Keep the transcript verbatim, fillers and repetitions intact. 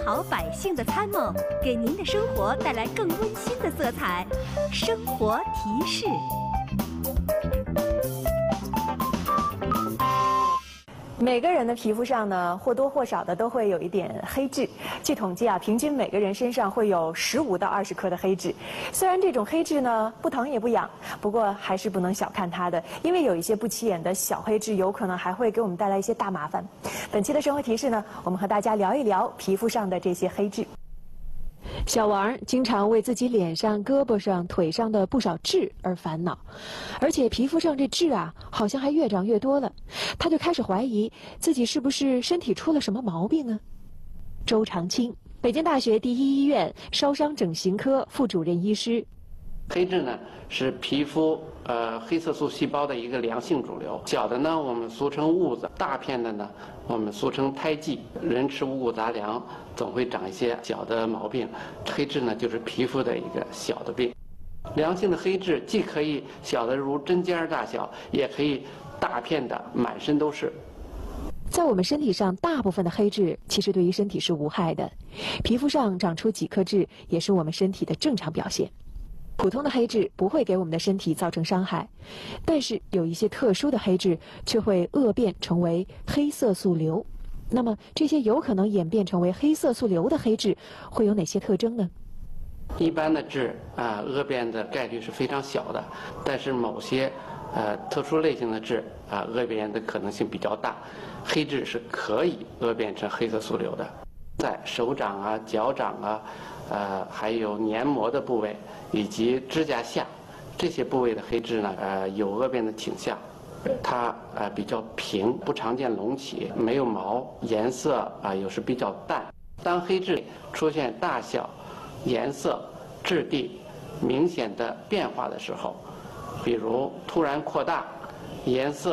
好百姓的参谋，给您的生活带来更温馨的色彩。生活提示。 每个人的皮肤上呢，或多或少的都会有一点黑痣。据统计啊，平均每个人身上会有十五到二十颗的黑痣。虽然这种黑痣呢不疼也不痒，不过还是不能小看它的，因为有一些不起眼的小黑痣，有可能还会给我们带来一些大麻烦。本期的生活提示呢，我们和大家聊一聊皮肤上的这些黑痣。小王经常为自己脸上、胳膊上、腿上的不少痣而烦恼，而且皮肤上这痣啊，好像还越长越多了。他就开始怀疑自己是不是身体出了什么毛病呢？周长青，北京大学第一医院烧伤整形科副主任医师。 黑痣呢是皮肤呃黑色素细胞的一个良性肿瘤，小的呢我们俗称痦子，大片的呢我们俗称胎记。人吃五谷杂粮，总会长一些小的毛病，黑痣呢就是皮肤的一个小的病。良性的黑痣既可以小的如针尖大小，也可以大片的满身都是。 在我们身体上，大部分的黑痣其实对于身体是无害的，皮肤上长出几颗痣也是我们身体的正常表现。普通的黑痣不会给我们的身体造成伤害，但是有一些特殊的黑痣却会恶变成为黑色素瘤。那么这些有可能演变成为黑色素瘤的黑痣会有哪些特征呢？ 一般的痣啊，恶变的概率是非常小的，但是某些呃特殊类型的痣啊，恶变的可能性比较大。黑痣是可以恶变成黑色素瘤的，在手掌啊、脚掌啊，呃，还有黏膜的部位以及指甲下这些部位的黑痣呢，呃，有恶变的倾向。它呃比较平，不常见隆起，没有毛，颜色啊、呃、有时比较淡。当黑痣出现大小、颜色、质地明显的变化的时候，比如突然扩大、颜色